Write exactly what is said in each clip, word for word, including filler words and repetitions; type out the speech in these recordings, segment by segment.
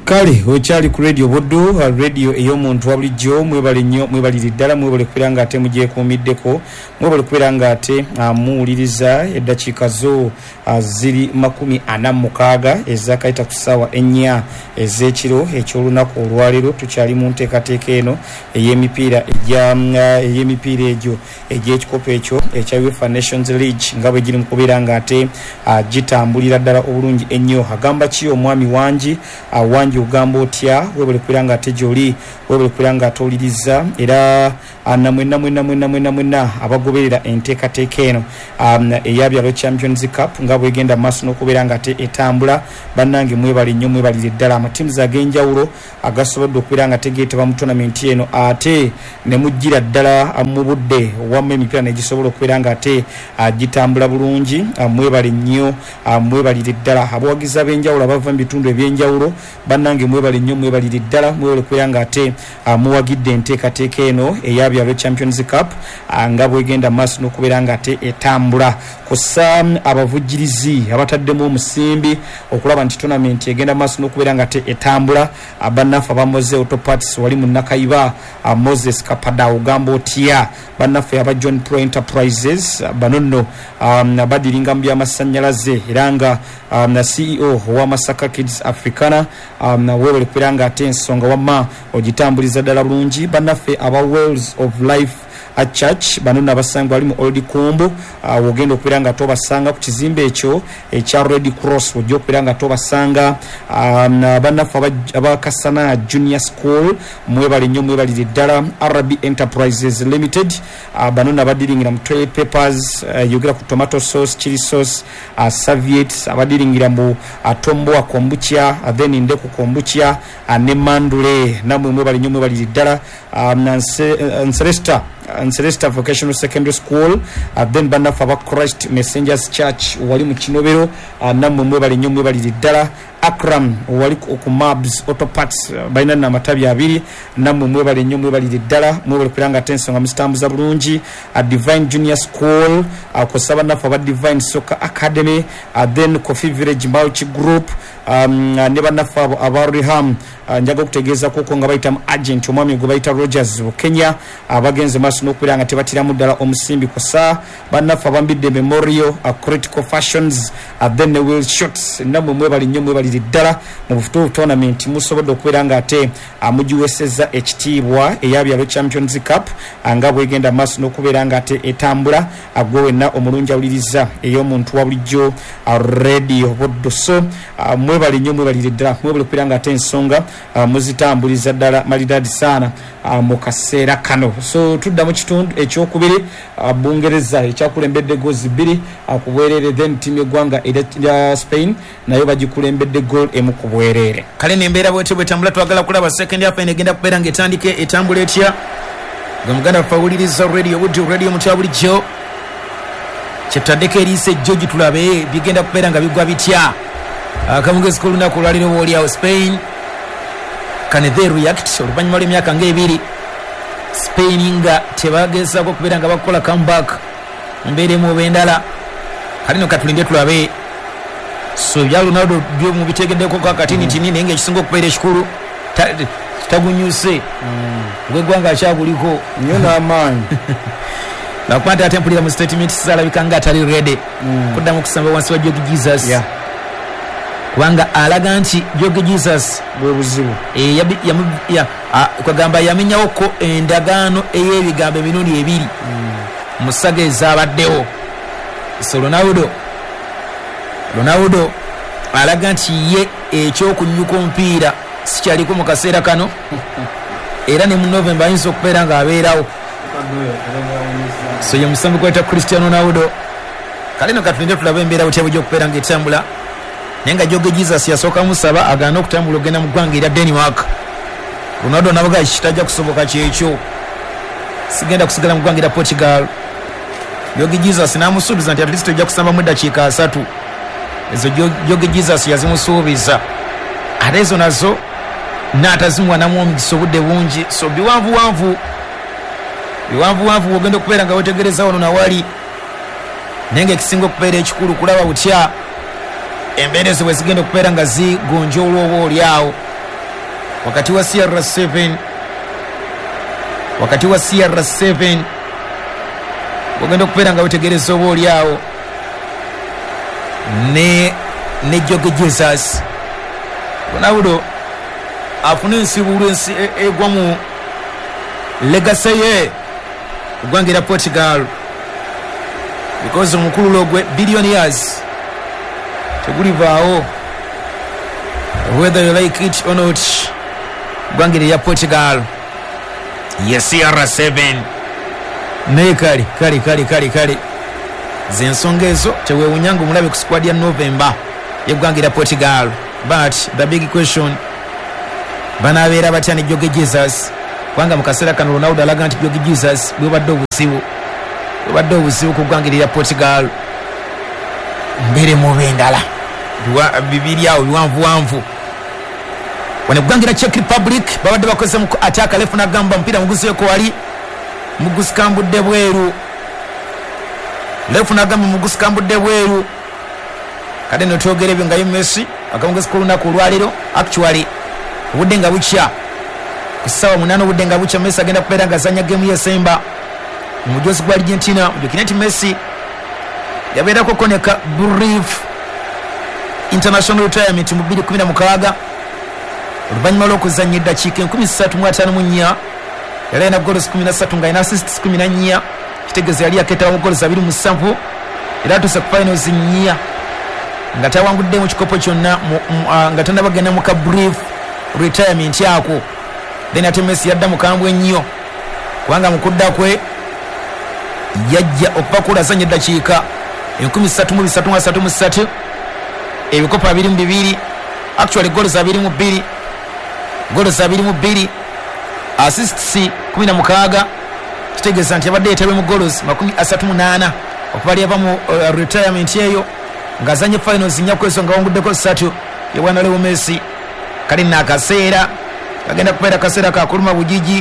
Kale okyali ku radio Buddu, radio ey'omuntu wa bulijjo. Mwebale nnyo, mwebalire ddala, mwebale kubeera nga ate mugyekuumiddeko, mwebale kubeera nga ate muwuliriza eddakiika zo ziri makumi ana mu mukaaga ezakayita ku ssaawa ennya ez'ekiro eky'olunaku olwaleero. Tukyali mu nteekateeka eno ey'emipiira ey'emipiira egyo egy'ekikopo ekyo ekya UEFA Nations League nga bwe giri mu kubeera nga ate gitambulira ddala obulungi ennyo. Agamba ki omwami Wangi? Wangi ugamba otya? Webale kubeera nga ate gy'oli, webale kubeera nga ate owuliriza era namwena mwena mwena mwena mwena abagoberera enteekateeka eno eyabyalo Champions Cup nga bwegenda maaso n'okubeera nga ate etambula. Bannange mwebale nnyo, mwebalire ddala. Amatiimuzi ag'enjawulo agasobodde okubeera nga tegeetaba mu tournament eno ate ne mujjira ddala mu budde wamma emipiira negisobola okubeera nga ate gitambula bulungi. Mwebale nnyo, mwebalire ddala. Abawagizi ab'enjawulo abava mu bitundu eby'enjawulo, bannange mwebale nnyo, mwebalire ddala. Mwebale okubeera nga ate muwagidde enteekateeka eno eyabyalo Champions Cup nga bwegenda maaso n'okubeera nga ate etambula. Kussa abavujjirizi abataddemu omusimbi okulaba nti tournament egenda maaso n'okubeera nga ate etambula. Bannaffe abamoze autoparts wali mu Nakayiba, Moses Kapada ugamba otya? Bannaffe aba John Pro Enterprises bano nno badiringa mu by'amasannyalaze era nga na C E O wa Masaka Kids Africana webale kubeera nga ate ensonga wamma ogitambuliza ddala bulungi. Bannaffe aba Wells of Life a church bano nabasanga bali mu Old Kombo wogenda okubeera nga tobasanga ku kizimbe ekyo ekya Red Cross, wojja okubeera nga tobasanga. Bannaffe abakasana Junior School mwebale nnyo, mwebalire ddala. R B Enterprises Limited bano nabadiringira mu toilet papers, yogera ku tomato sauce, chili sauce, serviettes, abadiringira mu Tomboa kombucha, then Ndeku kombucha ne Mandule. Namwe mwebale nnyo, mwebalire ddala. Nseresta Celesta Vocational Secondary School, uh, then bannaffe aba Christ Messengers Church wali mu Kinobero, uh, nammwe mwebale nnyo, mwebalire ddala. Akram wali ku Mabs Auto Parts uh, balina na matabi abiri, nammwe mwebale nnyo, mwebalire ddala. Mwebale kubeera nga ensonga muzitambuza bulungi. uh, Divine Junior School uh, kusaba bannaffe aba Divine Soccer Academy, uh, then Coffee Village Multi Group um, uh, ne bannaffe aba Reham uh, njaga okutegeeza kuko nga bayita mu agent omwami gwe bayita Rogers Kenya abagenze maaso n'okubeera nga tebatiramu ddala omusimbi kusa. Bannaffe abambidde Memorial uh, Critical Fashions uh, then ne Will Shots, nammwe mwebale nnyo, mwebalire ddala. Mu bufutuufu tournament musobodde okubeera nga ate uh, mugiwesezza ekitiibwa eyabyalo Champions Cup uh, nga bwegenda maaso n'okubeera nga ate etambula. uh, gwe wenna omulungi awuliriza ey'omuntu wa bulijjo uh, radio Buddu. So uh, mwebale nnyo, mwebalire ddala. Mwebale okubeera nga ate ensonga uh, muzitambuliza ddala malidadi saana uh, mu kaseera kano. So tudda mu kitundu ekyokubiri, uh, Bungereza ekyakulembedde goozi bbiri uh, ku bwereere, then tiimu y'eggwanga erya Spain nayo bagikulembedde goal emu ku bwereere. Kale n'embeera bwete bwetambula, twagala kulaba second half egenda kubeera ng'etandike etambula etya. Gwe muganda fawuliriza radio Buddu, radio mutya bulijjo kyetaddeko eriisa ejjo gitulabe bigenda kubeera nga bigwa bitya. Akamugezi k'olunaku olwaliro boolyawo Spain can they react oluvannyuma lw'emyaka ng'ebiri Spain nga tebagezaako okubeera nga bakola comeback mbeera emu oba endala. Kale no katulinde tulabe. So bya Ronaldo byo mu bitegeddeko kakatini tini naye ng'ekisinga okubeera ekikulu tagunyuse gwegwanga akyabuliko nnyo n'amaanyi. Nakwata ate mpulira mu statement zalabika nga atali ready kuddamu kusamba wansi wa Jogi Jesus kubanga alaga nti Jogi Jesus bwe buzibu kwagamba yamenyawo ko endagaano ey'ebigambo emirundi ebiri mu ssaga ezabaddewo. So Ronaldo Ronaldo alaga nti ye ekyokunyuka omupiira sikyaliko mu kaseera kano era ne mu November ayinza okubeera ng'abeerawo. So ye musambi kweta Cristiano Ronaldo. Kale no katulinde tulaba embeera butya bujja okubeera ng'etambula naye nga Jogi Jesus yasooka musaba agaana okutambula ogenda mu ggwanga erya Denmark. Ronaldo nabaga kitajja kusoboka kyekyo, sigenda kusigala mu ggwanga erya Portugal. Jogi Jesus n'amusuubiza nti at least ojja kusamba mu eddakiika asatu. Ezo Jogi Jesus yazimusuubiza ate ezo nazo n'atazimuwanamu omugisa obudde bungi. So biwanvuwanvu biwanvuwanvu ogenda okubeera nga wetegereza wano nawali naye ng'ekisinga okubeera ekikulu kulaba butya embeera ezo bwe zigenda okubeera nga zigonjoolwa oba olyawo wakati wa C R seven wakati wa C R seven ogenda okubeera nga wetegereza oba oli awo ne ne Joge Jesus bonawulo afuna ensibulu ensi egwa mu legacy ye ogwangira Portugal because omukululo gwe billionaires tegulivaawo whether you like it or not gwangire ya Portugal ya C R seven ne kali kali kali kali kali zensonga ezo tewewunyanga omulabe ku squad ya November yegwangira Portugal but the big question banabeera batya ne Joge Jesus kwanga mukasera kano Ronaldo alaga nti Joge Jesus bwe badde obusibu bwe badde obusibu ku gwangirira Portugal mbere mu bendala bibiri awo biwanvu wanvu wane gwangira Czech Republic babadde bakozesa mu attack lefu na gamba mpira muguzi ko wali muguzi kambudde bweru lefu na gamba muguzi kambudde bweru kade no togere binga Messi akamuguzi ko lunaku lwaliro actually obudde nga bucha kusawa munano obudde nga bucha Messi agenda kupera ngazanya game ya Simba mujozi gwa Argentina mujokineti Messi yabeera ko koneka brief international retirement mu bbiri kumi na mukaaga oluvanyuma lw'okuzanya eddakiika enkumi ssatu mu ataano mu nnya yali alina goals kumi na ssatu nga alina assists kumi na nnya kitegeeza yali yakeetawo mu goals abiri mu ssanvu era atuuse ku finals nnya nga tawangudde mu kikopo kyonna nga tannabagenda mu ka brief retirement ako then ate Messi yadda mukambwe ennyo kubanga mu kudda kwe yajja okupakula azanya eddakiika enkumi ssatu mu bisatu mu asatu mu ssatu ebikopo abiri mu bibiri actually goals abiri mu bbiri goals abiri mu bbiri assists kumi na mukaaga kitegeeza nti yabadde yeetabwe mu goals makumi asatu mu naana okubali yava mu uh, retirement eyo ng'azanye finals nnya kweso nga wanguddeko ssatu yewana Leo Messi kali na akaseera kagenda kubeera kaseera kakuluma bujiji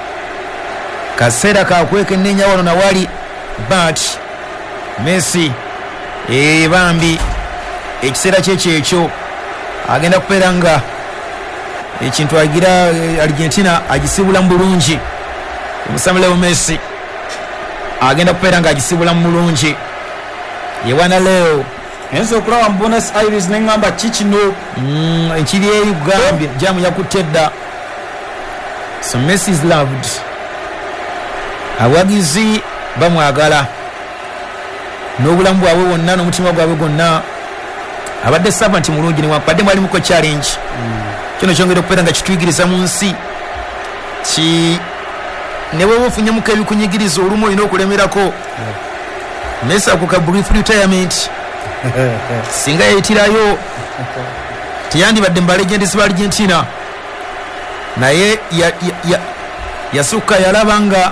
kaseera kakwekennenya wano nawali but Messi ebambi ekiseera kyekyo agenda kubeera nga ekintu agira Argentina agisibula mu bulungi omusambi Leo Messi agenda kubeera nga agisibula mu bulungi yewana Leo enzo okulaba mu Buenos Aires n'engamba kikino ekiri eyo gambye jamu yakutedda so Messi is loved abagizi bamwagala n'obulamu bwabwe bwonna n'omutima gwabwe gwonna abadde servant mulungi newankubadde mwali muko challenge kino kyongera okubeera nga kituyigiriza mu nsi ki ne bwe ofunyemuko ebikunyigiriza olumu olina okulemerako Messi akuka brief retirement singa yayitirayo tiyandibadde mu balegendesi ba Argentina naye yasukka yalabanga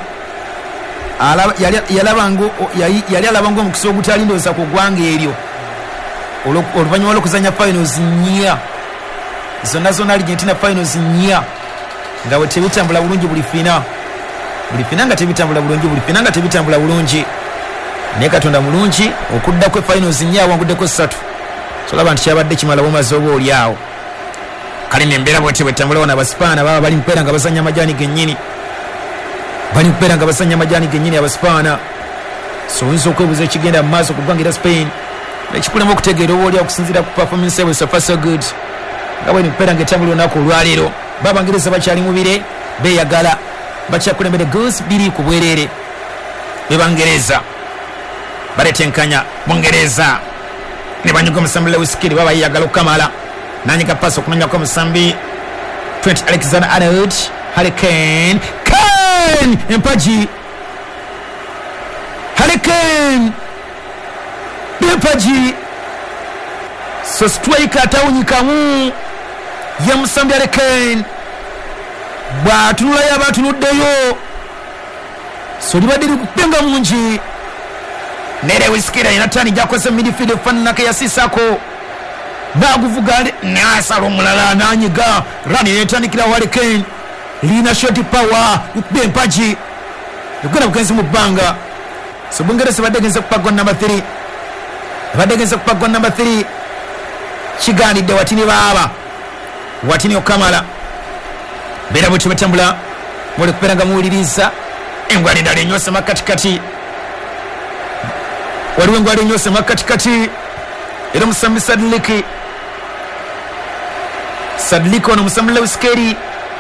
yali alabanga omukisa ogutali ndowooza ku ggwanga eryo oluvannyuma lw'okuzanya finals nnya zonna zonna Argentina finals nnya nga bwe tebitambula bulungi buli fina buli fina nga tebitambula bulungi buli fina nga tebitambula bulungi naye Katonda mulungi okudda kwe finals nnya awanguddeko ssatu solaba nti kyabadde kimala bumaze oba oli awo kale nembeera bwete bwetambulawo n'abasipaana baba bali mukubeera nga bazanya amajaani gennyini bali mukubeera nga bazanya amajaani gennyini abasipaana so oyinza okwebuuza ekigenda mu maaso ku ggwangira Spain nekikulema okutegeera oba oli okusinziira ku performance yabwe so far so good nga bwe nikubeera nga etambula olunaku olwaleero b'Abangereza bakyali mubire beeyagala bakyakulembere goals biri ku bwereere be Bangereza baletenkanya Bungereza ne banyuga omusambi Lewis Kelly baba yeyagala okukamala nanyiga pass okunonyako omusambi Trent Alexander-Arnold Harry Kane Kane empaji Harry Kane empaji so striker atawunyikamu ya musambi Harry Kane bw'atunulayo abatunuddeyo so libadde likupenga mungi ne Lewis Kelly alina ttaani gyakozesa midfield efaananako eyasiisako n'aguvuga n'asala omulala n'anyiga rani neetandikira Harry Kane liina short power likuba empaji lugenda bugenzi mu bbanga so Bungereza badde genza kupa gwa number three badde genza kupa gwa number three kigaanidde watini baaba watini okamala bera bwe tubatambula muli kupera nga muwuliriza engwali endala enyose makatikati waliwo engwali enyose makatikati era musambi Sadliki Sadliki ono musambi Lewskeri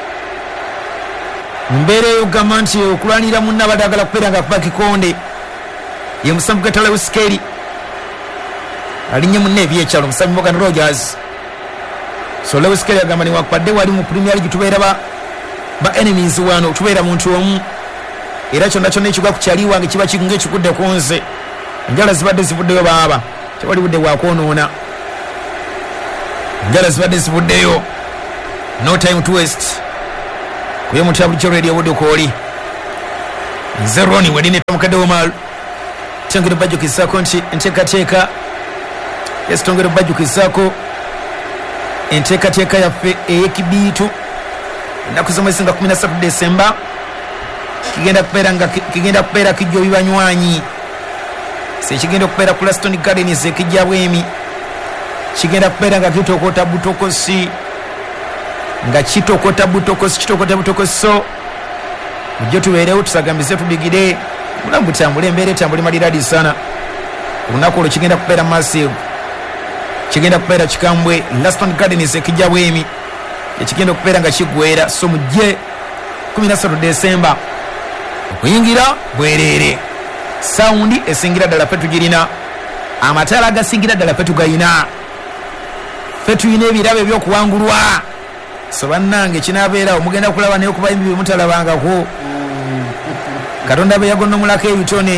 mbeera eyogamba nti okulwanira munna abadde agala kupera nga kuba kikonde ye musambi gata Lewskeri alinye munna ebyekyalo musambi Morgan Rogers so Lewskeri agamba niwakpadde wali mu Premier League tubeera ba ba enemies wano tubeera muntu omu era kyonna kyonna ekigwa ku kyali wange kiba kigunga ekigudde ku nze enjala zibadde zivuddeyo baaba tewali budde bwakwonoona enjala zibadde zivuddeyo no time to waste kuye mutya bulijjo radio budukooli nze Roni wedineta mukadde womal tongera bajjukizaako nti enteekateeka yesitongera bajjukizaako enteekateeka yaffe ey'ekibiitu ennaku z'omwezi nga kumi na ssatu Desemba kigenda kubeera nga kigenda kubeera kijjo bibanywanyi sekigenda okubeera ku Laston Gardens ekijja bwemi kigenda kubeera nga kitokota butokosi nga kitokota butokosi kitokota butokosi so mujjo tubeerewo tusagambize tubigire mulamu butambule embeera etambule maliradi sana olunaku olwo kigenda kubeera massive kigenda kubeera kikambwe Laston Gardens ekijja bwemi ekigenda okubeera nga kigwera so mujje kumi na ssatu Desemba okuyingira bwereere saundi esingira ddala fe tugirina amataala agasingira ddala fe tugayina fe tuyina ebirabo ebyokuwangulwa so bannange kinaabeerawo mugenda kulaba naye okuba embi bye mutalabangako Katonda be yagonnomulako ebitone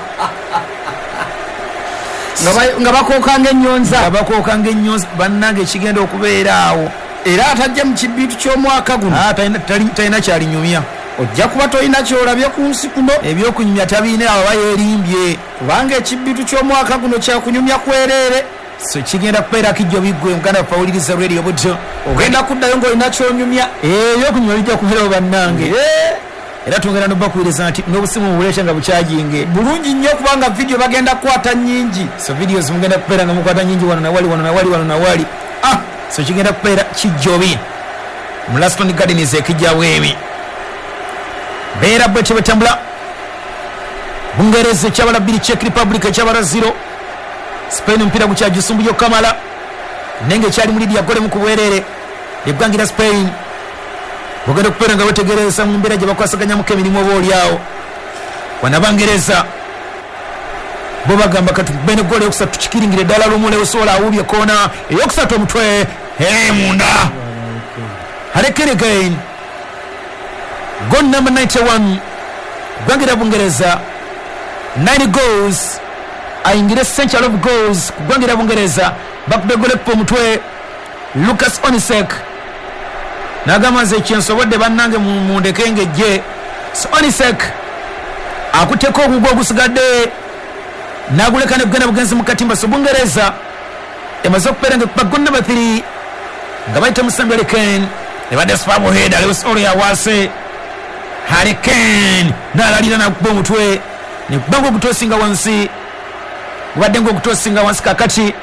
nga bakookanga ennyonza nga bakookanga ennyonza bannange kigenda okubeeraawo era atajja mu kibiitu ky'omwaka guno talina kyalinyumya ojja kuba tolina kyolabye ku nsi kuno ebyokunyumya tabiine abo bayeerimbye kubanga ekibiitu ky'omwaka guno kyakunyumya kwereere so kigenda kubeera kijjo biggwe muganda bafawuliriza radio budyo ogenda kuddayo ng'olina kyonyumya ebyokunyumya bijja kubeerawo bannange era tongera nobakubiriza nti n'obusimu bubuleeta nga bukyajinge bulungi nnyo kubanga vidiyo bagenda kukwata nnyingi so videos mugenda kubeera nga mukwata nnyingi wano nawali wano nawali wano nawali ah so kigenda kubeera kijjobi mu Laston Gardens ekijjawo emi beera bwe tebetambula Bungereza ekyabala bbiri Czech Republic ekyabala zero Spain omupiira gukyagusumbu yokamala nenge ekyali mulidi yagole mu kubwerere eggwangira Spain bugenda okubeera nga wetegereza mu mbeera gye bakwasaganyamuko emirimu oba olyawo wana Bangereza bo bagamba kati bene gole yokusatu tukiringire ddala lumule osobola awubye koona eyokusatu omutwe munda Harry again goal number ninety-one gwangira Bungereza nine goals ayingire central of goals kugwangira Bungereza bakube gole po mutwe Lucas Onisek nagamaze ekyensobodde bannange mundekenge je so Onisek akuteko ogugwo ogusigadde nagulekane kugenda bugenzi mu katimba so Bungereza emaze okubeera nga kuba goal number three nga bayita musambi Harry Kane ebadde spabo head Lewis Ori awase Harry Kane nalalira nakuba omutwe nekuba ng'ogutosinga wansi gubadde ng'ogutosinga wansi kakati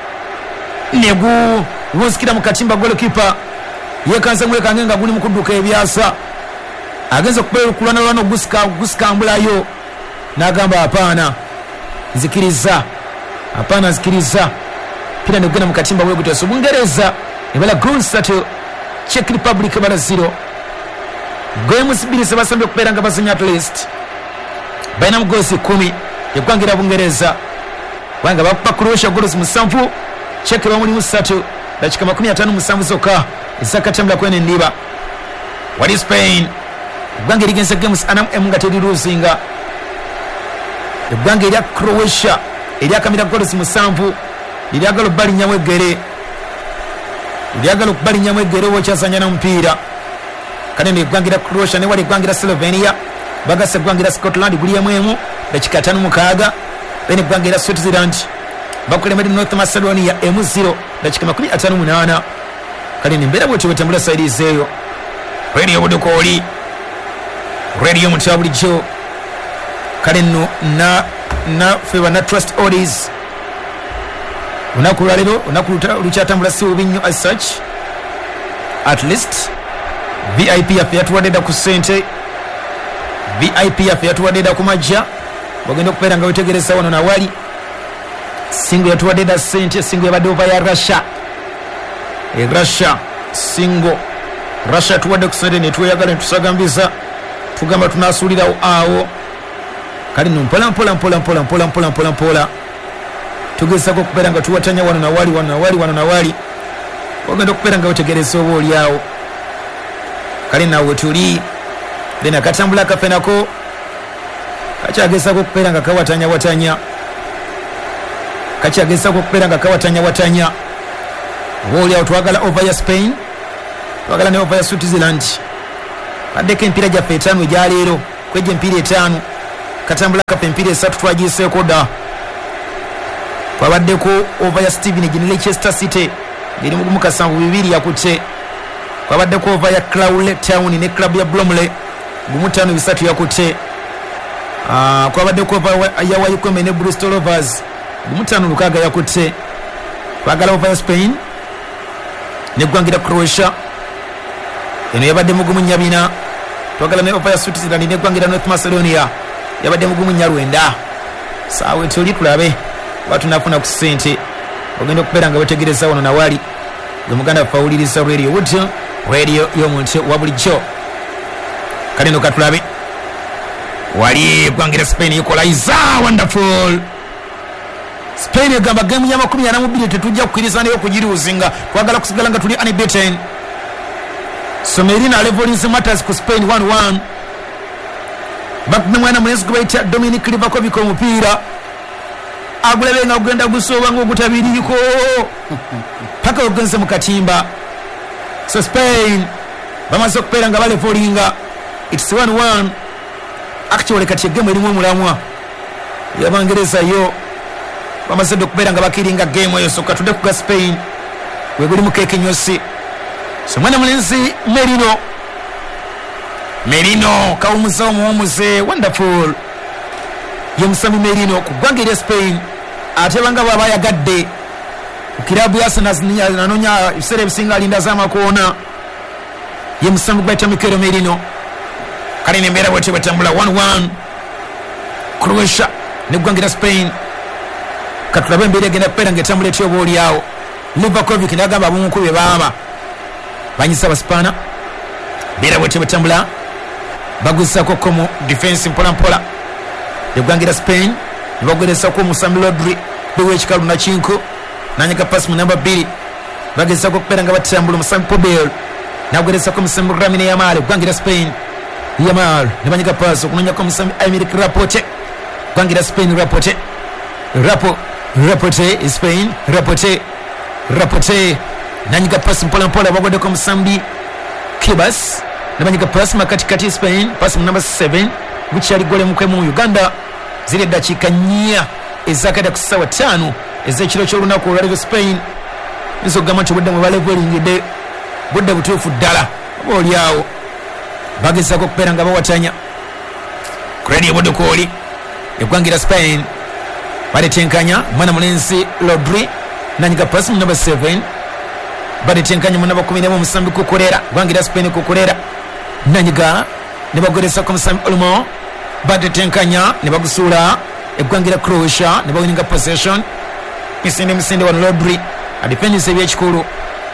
negu bunsikira mu katimba golokipa yekanze mwekange nga guli mu kudduka ebyasa agenza okubeera okulwana lwana ogusikambulayo n'agamba apaana nzikiriza apaana nzikiriza pira negenda mu katimba bweguteso Bungereza ebala goals ssatu Czech Republic ebala zero games bbiri zebasambye okubeera nga bazanya at least balina mu goals kumi eggwangira Bungereza kubanga bakupa Croatia goals musanvu Czech bamulimu ssatu dakika makumi ataano musanvu zokka ezakatambula kwene ndiba wali Spain eggwanga erigenze games anamu emu nga teriruzinga eggwanga erya Croatia eryakamira goals musanvu liryagala okubalinyamu eggere liryagala okubalinyamu eggere oba okyazanya n'omupiira kale neggwangira Croatia ne wali eggwangira Slovenia bagasa eggwangira Scotland guli emu emu dakika ataano mukaaga then eggwangira Switzerland bakulemedde North Macedonia emu zero dakika makumi ataano munaana kale nembeera bwetyo bwetambula sides eyo radio budukooli radio mutya bulijjo kale nno na naffe bana trust orders lunaku lwalero lunaku lukyatambula si bubi nnyo as such at least V I P yaffe yatuwadde ku ssente V I P yaffe yatuwadde ku majja bagenda okubeera nga wetegereza wano nawali singo yatuwadde ssente singo yabadde ova ya Russia e Russia singo Russia tuwadde ku ssente netweyagala netusagambiza tugamba tunasuulirawo awo kali no mpola mpola mpola mpola mpola mpola mpola mpola tugezako okubeera nga tuwatanya wano nawali wano nawali wano nawali ogenda okubeera nga wetegereza oba oliawo kale nawe tuli then akatambula kaffe nako kakyagezako okubeera nga kawatanya watanya kakyagezako okubeera nga kawatanya watanya oba oliawo twagala over ya Spain twagala ne over ya Switzerland addeko empiira gyaffe etaano egyaleero kwejja empiira etaano katambula kaffe empiira esatu twagiseeko dda kwabaddeko over ya Steven Gini Leicester City ngeri mugumu kasanvu bibiri yakutte kwabaddeko over ya Crowley Town ne club ya Bromley gumu ttaano bisatu yakutte uh, kwabaddeko over ya Wycombe ne Bristol Rovers gumu ttaano lukaaga yakutte kwagala over ya Spain ne gwangira Croatia eno yabadde mugumu nyabina twagala ne over ya Switzerland ne gwangira North Macedonia yabadde mugumu nyalwenda saawe tuli tulabe batunafuna ku ssente ogenda okubeera nga wetegereza wano nawali gwe muganda fawuliriza radio wood radio y'omuntu wa bulijjo kale no katulabe wali gwangira Spain equalizer wonderful Spain egamba game ya makumi ana mu bbiri tetujja kukkiriza nayo kugiruzinga twagala kusigala nga tuli unbeaten Somerina Levolins Matters ku Spain one one bakne mwana munezi kubaita Dominic Livakovic omupiira agulebe nga ogenda gusoba ngo gutabiriko paka ogenze mu katimba so Spain bamaze okubeera nga bale folinga it's one one actually kati game erimu omulamwa yabangereza yo bamaze okubeera nga bakiringa game eyo so katudde ku Spain we guli mu keke nyosi so mwana mulenzi Merino Merino kawumuza omuwumuze wonderful ye Musami Merino ku ggwanga lya Spain ate banga baba yagadde ku kirabu ya Arsenal nanonya ebiseera ebisinga alinda z'amakoona ye Musami gwaita Mikel Merino kale nembeera bwete batambula one one Croatia ne ggwanga lya Spain katulabe embeera egenda kubeera ng'etambula etyo oba oliawo Livakovic nagamba ab'omukubi baama banyisa Baspaana mbeera bwete batambula bagusako komu defense mpola mpola yegwangira Spain bagweresa ko Musami Rodri bewe chikalu na chinko nanyika pass mu number two bagesa ko kupera nga batambula Musami Pobel nagweresa ko Musami Lamine Yamal gwangira Spain Yamal nibanyika pass kunonya ko Musami Aymeric Laporte gwangira Spain Laporte Rapo Laporte Spain Laporte Laporte nanyika pass mpola mpola bagwede ko Musami Kibas nibanyika pass makati kati Spain pass mu number seven guchali gole mukwe mu Uganda zile dakika nnya ezakada ku ssaawa ttaano ez'ekiro ky'olunaku olwaleero Spain nso gamba nti budde mwe balevelingidde budde butuufu ddala oba oliawo bagezaako okubeera nga bawatanya kuredi ebudde kwoli eggwangira Spain badetenkanya mwana mulenzi Rodri nanyiga pasi mu namba seven badetenkanya mu namba kumi n'emu Musambi Kukurera gwangira Spain Kukurera nanyiga ne bagweresa ko Musambi Olmo badetenkanya ne bagusuula eggwangira Croatia ne bawininga possession misinde misinde wano Rodri adefendisa ebyekikulu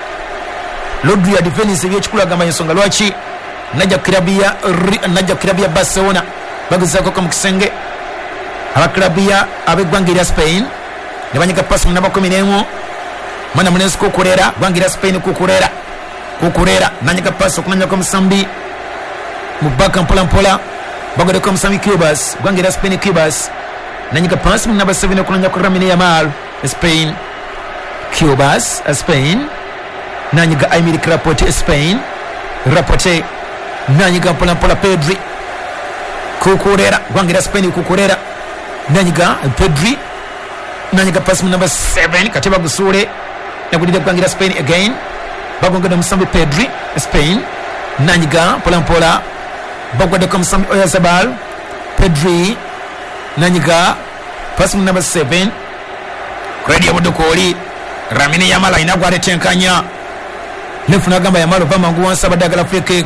Rodri adefendisa ebyekikulu agamba ensonga lwaki najja klabu ya najja klabu ya Barcelona bagezaako ko mu kisenge abaklabu ya abeggwangira Spain ne banyiga pasi mu namba kumi n'emu mwana munensi Kukurera gwangira Spain Kukurera Kukurera nanyiga pasi okunanya ko Musambi mubaka mpola mpola bagode ko Musambi Cubas gwangira Spain Cubas nanyiga pasi mu namba seven okunanya ko Lamine Yamal Spain Cubas Spain nanyiga Aymeric Laporte Spain Laporte nanyiga mpola mpola Pedri Kukurera gwangira Spain Kukurera nanyiga Pedri nanyiga pasi mu namba seven katiba gusule nakudide gwangira Spain again bagongeda Musambi Pedri Spain nanyiga mpola mpola bagode ko Musambi Oyarzabal Pedri nanyiga pasi mu namba seven kredi ya budukoli Lamine Yamal ina gware tenkanya lefu nagamba yamala ova mangu wansi abadde agala free kick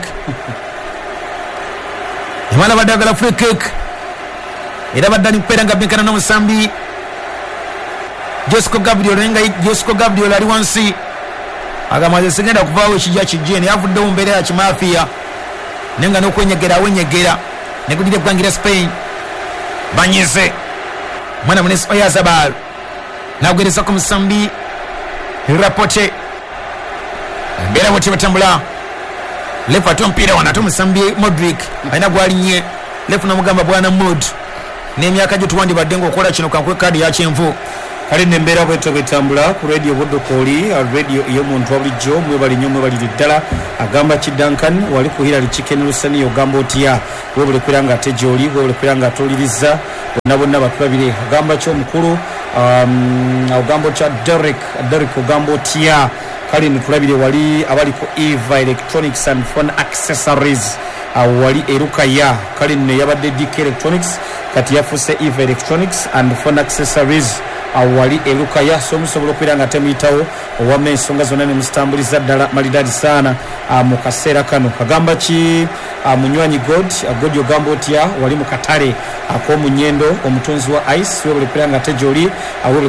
yamala abadde agala free kick era baddani kupeera nga benkana n'omusambi Josco Gabriel nenga Josco Gabriel ali wansi agamaze sigenda kuvaawo ekijja kijje ne yavuddewo mbeera ya kimafiya nenga n'okwenyegera awenyegera negudire kugangira Spain banyeze mwana munesi Oyazabal nagwereza ku musambi rapote mbeera bwoti batambula lefu ate omupiira wana ate omusambi Modric alina gwalinye lefu namugamba bwana Mod n'emyaka gye tuwandibadde ng'okola kino kankwe kaadi ya kyenvu kale nembeera bwetyo betambula ku radio Vodokoli radio ey'omuntu wa bulijjo mwebali nnyo mwebalire ddala agamba Kidankan wali ku Hillary Chicken Lusani ogamba otya webule kwera nga ate gy'oli webule kwera nga atoliriza bonna bonna batulabire agamba ky'omukulu um, ogamba otya Derek Derek ogamba otya kale netulabire wali abali ku Eva Electronics and Phone Accessories awo wali erukaya kale nno yabadde D K Electronics kati yafuuse Eva Electronics and Phone Accessories awali elukaya so musobola okwera nga temuyitawo owamma ensonga zonna ne muzitambuliza ddala malidadi saana mu kaseera kano agamba ki munywanyi god god ogamba otya wali mu katale ak'omunyendo omutunzi wa ice webule kwera nga tejoli